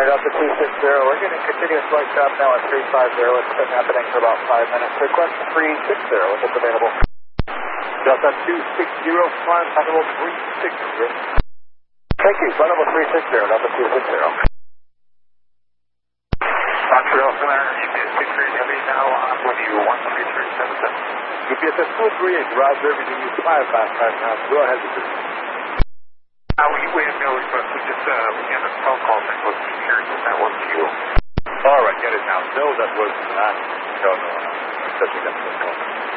Delta 260, we're getting continuous flight stop now at 350. It's been happening for about 5 minutes. Request 360 if it's available. Delta 260, flight level 360. Thank you, flight level 360, Delta 260. Montreal Center, UPS 638 Heavy, now on with you, 13377. UPS 238, roger, everything you 555 now. Go ahead, sir. We have no request. We just began a phone call that was curious if that was you. All right, get it now. No, that was not. No. Such a good phone call.